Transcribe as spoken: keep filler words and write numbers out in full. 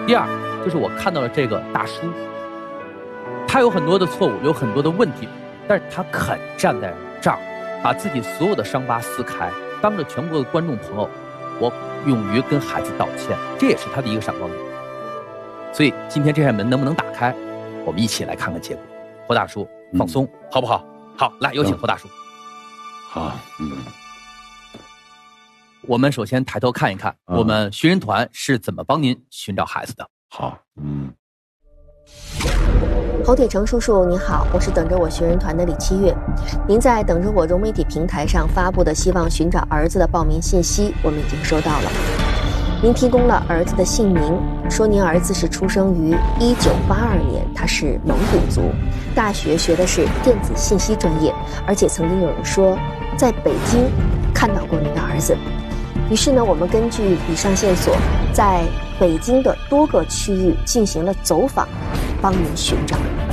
第二，就是我看到了这个大叔，他有很多的错误，有很多的问题，但是他肯站在这儿，把自己所有的伤疤撕开，当着全国的观众朋友，我勇于跟孩子道歉，这也是他的一个闪光点。所以今天这扇门能不能打开，我们一起来看看结果。侯大叔，放松，嗯、好不好？好，来有请侯大叔。 好，嗯。 我们首先抬头看一看，嗯、我们寻人团是怎么帮您寻找孩子的。 好，嗯。 侯铁成叔叔您好，我是等着我寻人团的李七月。您在等着我融媒体平台上发布的希望寻找儿子的报名信息，我们已经收到了。您提供了儿子的姓名，说您儿子是出生于一九八二年，他是蒙古族，大学学的是电子信息专业，而且曾经有人说在北京看到过您的儿子。于是呢，我们根据以上线索，在北京的多个区域进行了走访，帮您寻找。